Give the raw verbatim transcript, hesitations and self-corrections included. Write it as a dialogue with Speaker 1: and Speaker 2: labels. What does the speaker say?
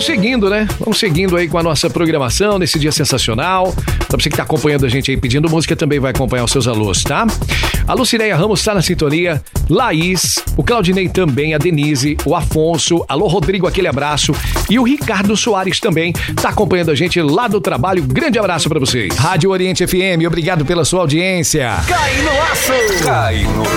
Speaker 1: vamos seguindo, né? Vamos seguindo aí com a nossa programação nesse dia sensacional. Pra você que tá acompanhando a gente aí pedindo música, também vai acompanhar os seus alôs, tá? A Lucineia Ramos tá na sintonia, Laís, o Claudinei também, a Denise, o Afonso, alô Rodrigo, aquele abraço. E o Ricardo Soares também tá acompanhando a gente lá do trabalho. Grande abraço pra vocês. Rádio Oriente F M, obrigado pela sua audiência.
Speaker 2: Cai no aço! Cai no